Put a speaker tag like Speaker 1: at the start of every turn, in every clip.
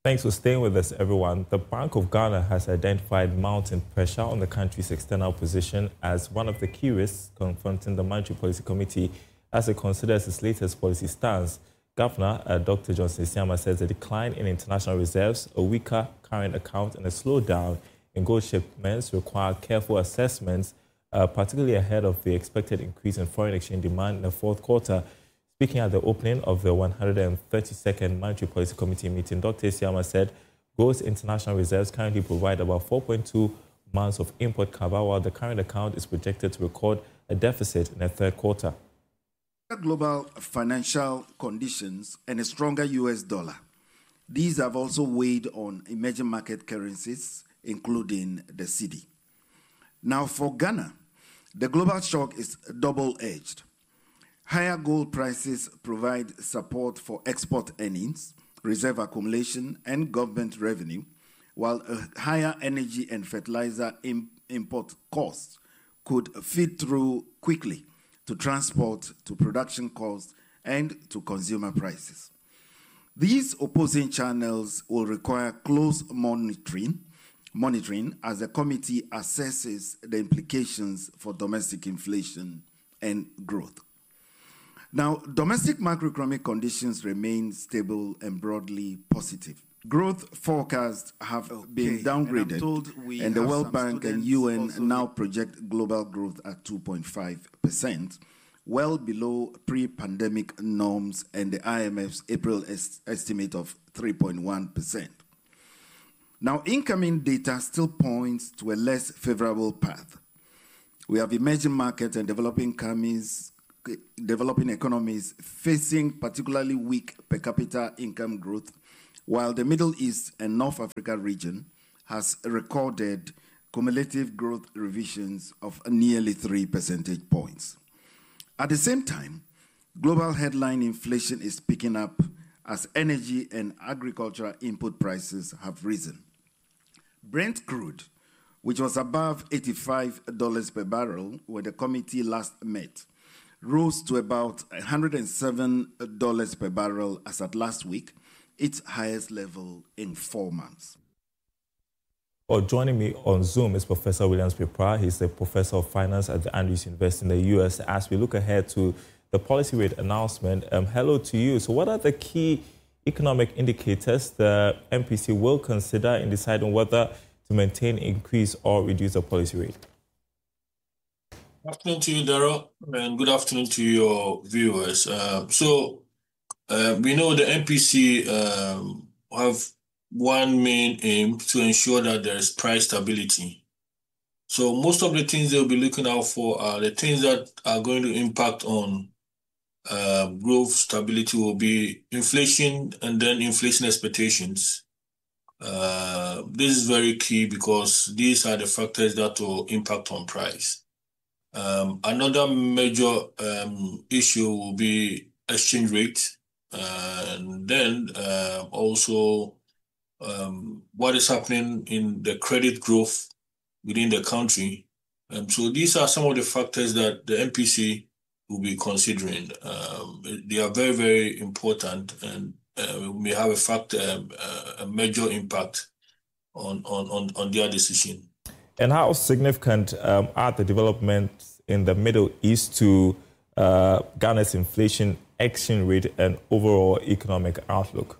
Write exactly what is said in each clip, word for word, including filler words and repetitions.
Speaker 1: Thanks for staying with us, everyone. The Bank of Ghana has identified mounting pressure on the country's external position as one of the key risks confronting the Monetary Policy Committee as it considers its latest policy stance. Governor uh, Doctor Johnson Isiama says a decline in international reserves, a weaker current account, and a slowdown in gold shipments require careful assessments, uh, particularly ahead of the expected increase in foreign exchange demand in the fourth quarter. Speaking at the opening of the one hundred thirty-second Monetary Policy Committee meeting, Doctor Isiama said gross international reserves currently provide about four point two months of import cover, while the current account is projected to record a deficit in the third quarter.
Speaker 2: Global financial conditions and a stronger U S dollar. These have also weighed on emerging market currencies, including the cedi. Now, for Ghana, the global shock is double-edged. Higher gold prices provide support for export earnings, reserve accumulation, and government revenue, while a higher energy and fertilizer im- import costs could feed through quickly to transport, to production costs, and to consumer prices. These opposing channels will require close monitoring, monitoring as the committee assesses the implications for domestic inflation and growth. Now, domestic macroeconomic conditions remain stable and broadly positive. Growth forecasts have okay, been downgraded, and, and the World Bank and U N now project global growth at two point five percent, well below pre-pandemic norms and the I M F's April est- estimate of three point one percent. Now, incoming data still points to a less favorable path. We have emerging markets and developing economies, developing economies facing particularly weak per capita income growth, while the Middle East and North Africa region has recorded cumulative growth revisions of nearly three percentage points. At the same time, global headline inflation is picking up as energy and agricultural input prices have risen. Brent crude, which was above eighty-five dollars per barrel when the committee last met, rose to about one hundred seven dollars per barrel as at last week, its highest level in four months.
Speaker 1: Well, joining me on Zoom is Professor Williams Pipra. He's a professor of finance at the Andrews University in the U S. As we look ahead to the policy rate announcement, um, hello to you. So what are the key economic indicators the M P C will consider in deciding whether to maintain, increase, or reduce the policy rate?
Speaker 3: Good afternoon to you, Daryl, and good afternoon to your viewers. Uh, so uh, we know the M P C um, have one main aim to ensure that there is price stability. So most of the things they'll be looking out for are the things that are going to impact on uh, growth stability will be inflation and then inflation expectations. Uh, this is very key because these are the factors that will impact on price. Um, another major um, issue will be exchange rate, uh, and then uh, also um, what is happening in the credit growth within the country. Um, so these are some of the factors that the M P C will be considering. Um, they are very, very important, and uh, may have a fact, um, uh, a major impact on, on, on, on their decision.
Speaker 1: And how significant um, are the developments in the Middle East to uh, Ghana's inflation, exchange rate, and overall economic outlook?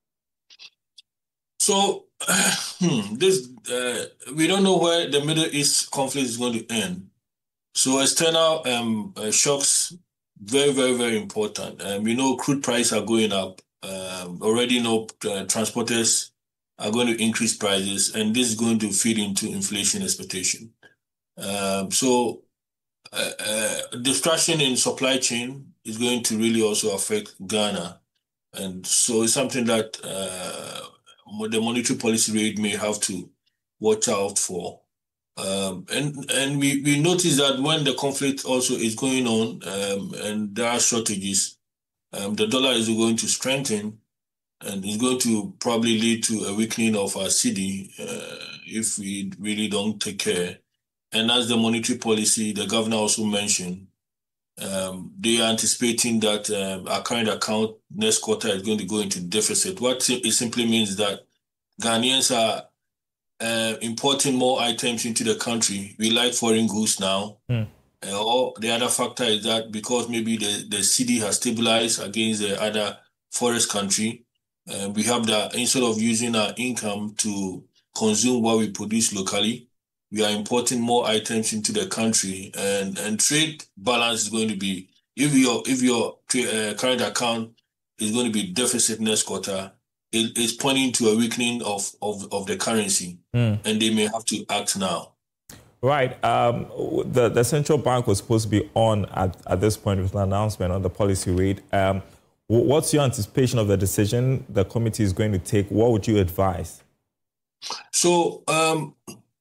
Speaker 3: So hmm, this uh, we don't know where the Middle East conflict is going to end. So external um, uh, shocks, very, very, very important. Um, we know crude prices are going up. Um, already know uh, transporters are going to increase prices, and this is going to feed into inflation expectation. Um, so uh, uh, distraction in supply chain is going to really also affect Ghana. And so it's something that uh, the monetary policy rate may have to watch out for. Um, and and we, we notice that when the conflict also is going on um, and there are shortages, um, the dollar is going to strengthen, and it's going to probably lead to a weakening of our cedi uh, if we really don't take care. And as the monetary policy, the governor also mentioned, um, they are anticipating that um, our current account next quarter is going to go into deficit. What it simply means that Ghanaians are uh, importing more items into the country. We like foreign goods now. Mm. Uh, or the other factor is that because maybe the, the cedi has stabilized against the other forest country, uh, we have that instead of using our income to consume what we produce locally, we are importing more items into the country, and, and trade balance is going to be, if your if your uh, current account is going to be deficit next quarter, it is pointing to a weakening of, of, of the currency, mm. and they may have to act now.
Speaker 1: Right. Um, the, the central bank was supposed to be on at, at this point with an announcement on the policy rate. Um, what's your anticipation of the decision the committee is going to take? What would you advise?
Speaker 3: So, um,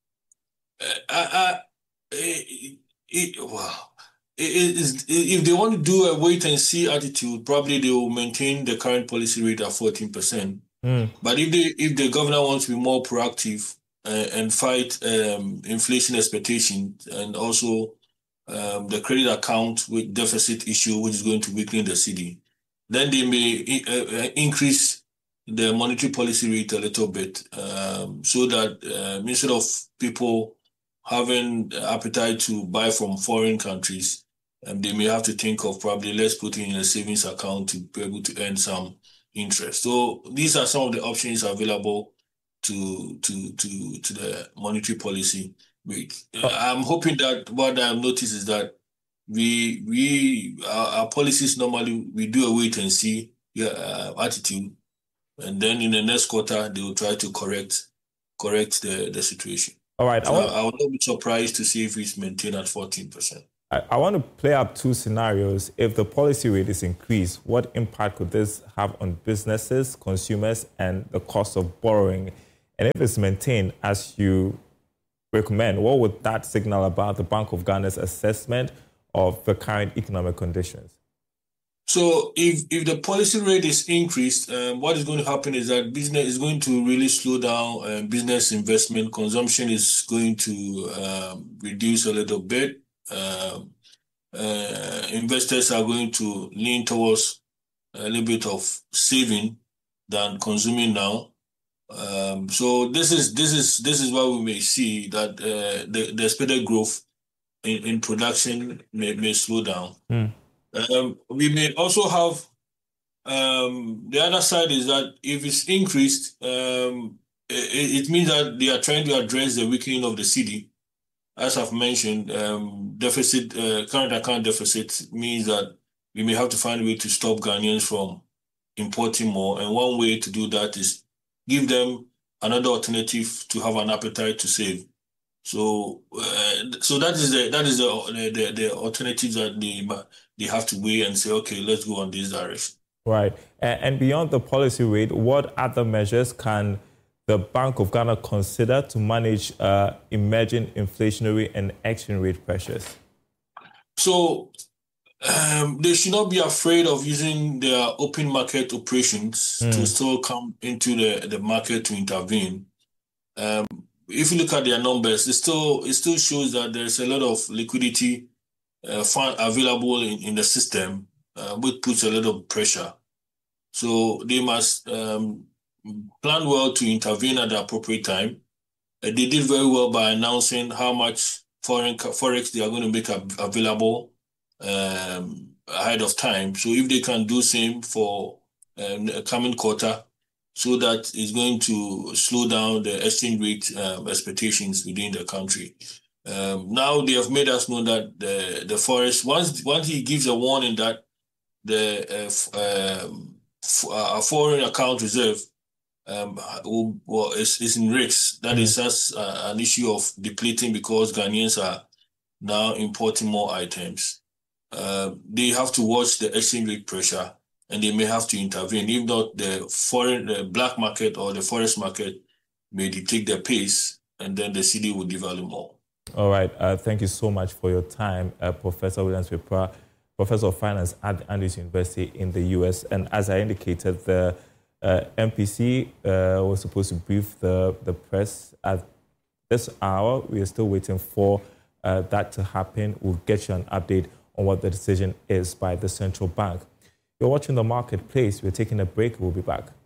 Speaker 3: I, I, it, it, wow. It is, if they want to do a wait-and-see attitude, probably they will maintain the current policy rate at fourteen percent. Mm. But if they, if the governor wants to be more proactive uh, and fight um, inflation expectations, and also um, the credit account with deficit issue, which is going to weaken the cedi, then they may uh, increase the monetary policy rate a little bit, um, so that uh, instead of people having appetite to buy from foreign countries, um, they may have to think of probably let's put it in a savings account to be able to earn some interest. So these are some of the options available to to to to the monetary policy rate. Uh, I'm hoping that what I've noticed is that we we our, our policies normally we do a wait and see uh, attitude, and then in the next quarter they will try to correct correct the the situation.
Speaker 1: All right.
Speaker 3: So I, want, I would not be surprised to see if it's maintained at fourteen percent.
Speaker 1: I, I want to play up two scenarios. If the policy rate is increased, what impact could this have on businesses, consumers, and the cost of borrowing? And if it's maintained as you recommend, what would that signal about the Bank of Ghana's assessment of the current economic conditions?
Speaker 3: So if, if the policy rate is increased, um, what is going to happen is that business is going to really slow down. Uh, business investment consumption is going to um, reduce a little bit. Um, uh, investors are going to lean towards a little bit of saving than consuming now. Um, so this is this is this is why we may see that uh, the, the expected growth in, in production may, may slow down. Mm. Um, we may also have um, the other side is that if it's increased, um, it, it means that they are trying to address the weakening of the cedi. As I've mentioned, um, deficit, uh, current account deficit means that we may have to find a way to stop Ghanaians from importing more. And one way to do that is give them another alternative to have an appetite to save. So, uh, so that is the that is the the, the alternatives that they they have to weigh and say, okay, let's go on this direction.
Speaker 1: Right, and, and beyond the policy rate, what other measures can the Bank of Ghana consider to manage uh, emerging inflationary and exchange rate pressures?
Speaker 3: So, um, they should not be afraid of using their open market operations mm. to still come into the, the market to intervene. Um, If you look at their numbers, it still it still shows that there's a lot of liquidity uh, fund available in, in the system, uh, which puts a lot of pressure. So they must um, plan well to intervene at the appropriate time. Uh, they did very well by announcing how much foreign forex they are going to make available um, ahead of time. So if they can do same for um, the coming quarter, so that is going to slow down the exchange rate um, expectations within the country. Um, now they have made us know that the the forest, once once he gives a warning that the uh, um, uh, foreign account reserve um, will, well, is, is in risk, that mm-hmm. is just uh, an issue of depleting because Ghanaians are now importing more items. Uh, they have to watch the exchange rate pressure, and they may have to intervene. If not, the foreign, the black market or the forest market may dictate their pace, and then the cedi will devalue more.
Speaker 1: All right. Uh, thank you so much for your time, uh, Professor Williams-Peprah, Professor of Finance at Andrews University in the U S. And as I indicated, the uh, M P C uh, was supposed to brief the, the press at this hour. We are still waiting for uh, that to happen. We'll get you an update on what the decision is by the central bank. You're watching The Marketplace. We're taking a break. We'll be back.